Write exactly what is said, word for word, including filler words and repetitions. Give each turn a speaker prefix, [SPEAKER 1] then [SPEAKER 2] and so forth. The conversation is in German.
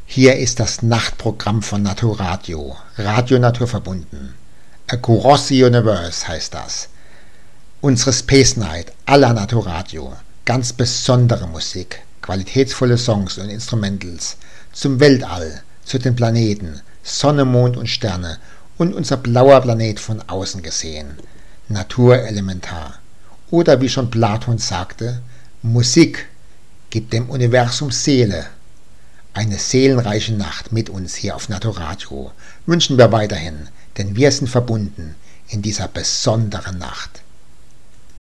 [SPEAKER 1] Hier ist das Nachtprogramm von Naturradio, Radio Naturverbunden. Across the Universe heißt das. Unsere Space Night à la Naturradio. Ganz besondere Musik, qualitätsvolle Songs und Instrumentals zum Weltall, zu den Planeten, Sonne, Mond und Sterne und unser blauer Planet von außen gesehen. Naturelementar. Oder wie schon Platon sagte, Musik gibt dem Universum Seele. Eine seelenreiche Nacht mit uns hier auf Naturradio wünschen wir weiterhin, denn wir sind verbunden in dieser besonderen Nacht.